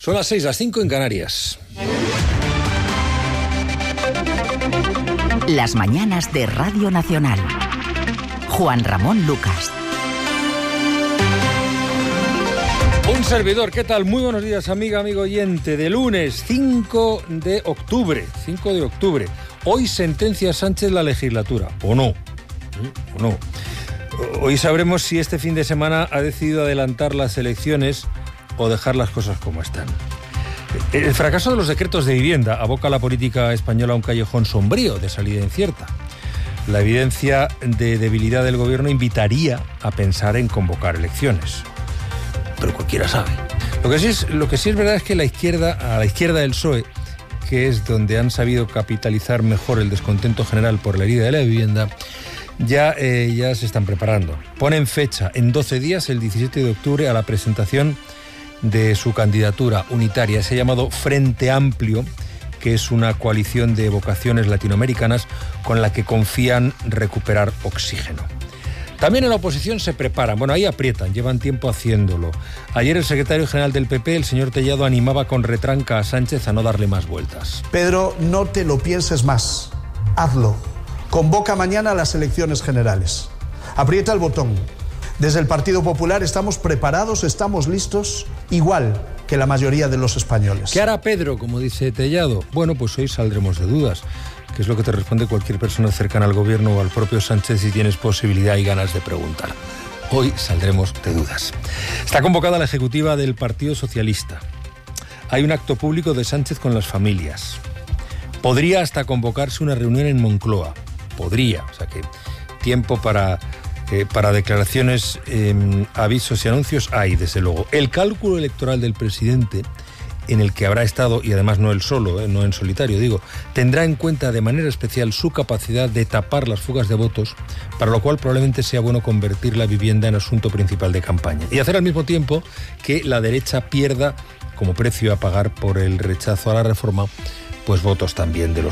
Son las 6, las 5 en Canarias. Las mañanas de Radio Nacional. Juan Ramón Lucas. Un servidor, ¿qué tal? Muy buenos días, amiga, amigo oyente. De lunes 5 de octubre. Hoy sentencia Sánchez la legislatura, ¿o no? ¿O no? Hoy sabremos si este fin de semana ha decidido adelantar las elecciones o dejar las cosas como están. El fracaso de los decretos de vivienda aboca a la política española a un callejón sombrío de salida incierta. La evidencia de debilidad del gobierno invitaría a pensar en convocar elecciones. Pero cualquiera sabe. Lo que sí es verdad es que a la izquierda del PSOE, que es donde han sabido capitalizar mejor el descontento general por la herida de la vivienda, ya se están preparando. Ponen fecha en 12 días, el 17 de octubre, a la presentación de su candidatura unitaria. Se ha llamado Frente Amplio, que es una coalición de vocaciones latinoamericanas con la que confían recuperar oxígeno. También en la oposición se preparan, ahí aprietan, llevan tiempo haciéndolo. Ayer el secretario general del PP, el señor Tellado, animaba con retranca a Sánchez a no darle más vueltas. Pedro, no te lo pienses más, hazlo. Convoca mañana a las elecciones generales. Aprieta el botón. Desde el Partido Popular estamos preparados, estamos listos, igual que la mayoría de los españoles. ¿Qué hará Pedro, como dice Tellado? Pues hoy saldremos de dudas, que es lo que te responde cualquier persona cercana al gobierno o al propio Sánchez si tienes posibilidad y ganas de preguntar. Hoy saldremos de dudas. Está convocada la ejecutiva del Partido Socialista. Hay un acto público de Sánchez con las familias. Podría hasta convocarse una reunión en Moncloa. Podría, o sea que tiempo para declaraciones, avisos y anuncios hay, desde luego. El cálculo electoral del presidente, en el que habrá estado, y además no él solo, no en solitario, tendrá en cuenta de manera especial su capacidad de tapar las fugas de votos, para lo cual probablemente sea bueno convertir la vivienda en asunto principal de campaña. Y hacer al mismo tiempo que la derecha pierda, como precio a pagar por el rechazo a la reforma, votos también de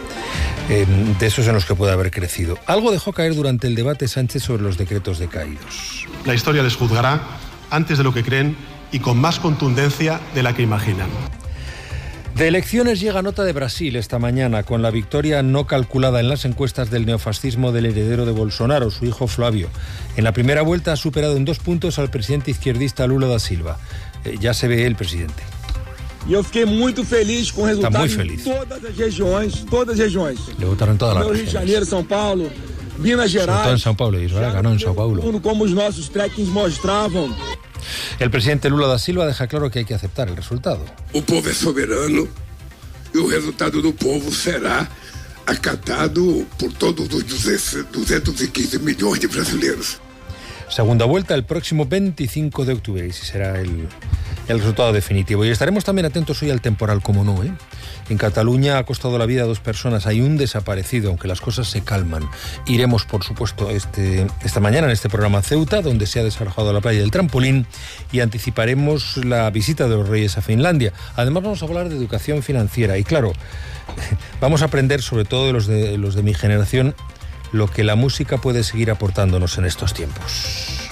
esos en los que puede haber crecido. Algo dejó caer durante el debate Sánchez sobre los decretos decaídos. La historia les juzgará antes de lo que creen y con más contundencia de la que imaginan. De elecciones llega nota de Brasil esta mañana, con la victoria no calculada en las encuestas del neofascismo del heredero de Bolsonaro, su hijo Flávio. En la primera vuelta ha superado en 2 puntos al presidente izquierdista Lula da Silva. Ya se ve el presidente. E eu fiquei muito feliz com o resultado em todas as regiões. Le votaron todas las regiones. Rio de Janeiro, São Paulo, Minas Gerais. Todo en São Paulo, Israel ganó en São Paulo. Como os nossos trackings mostravam. El presidente Lula da Silva deja claro que hay que aceptar el resultado. O povo é soberano e o resultado do povo será acatado por todos os 215 milhões de brasileiros. Segunda vuelta el próximo 25 de octubre, y será el resultado definitivo. Y estaremos también atentos hoy al temporal, como no, En Cataluña ha costado la vida a 2 personas, hay un desaparecido, aunque las cosas se calman. Iremos, por supuesto, esta mañana en este programa a Ceuta, donde se ha desalojado la playa del Trampolín, y anticiparemos la visita de los Reyes a Finlandia. Además vamos a hablar de educación financiera, y claro, vamos a aprender, sobre todo de los de mi generación, lo que la música puede seguir aportándonos en estos tiempos.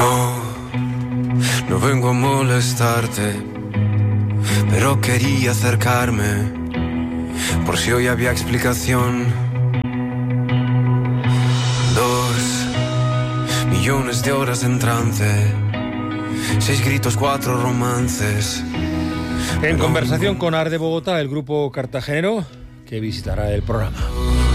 No vengo a molestarte, pero quería acercarme, por si hoy había explicación. 2 millones de horas en trance, 6 gritos, 4 romances. En conversación con AR de Bogotá, el grupo cartagenero, que visitará el programa.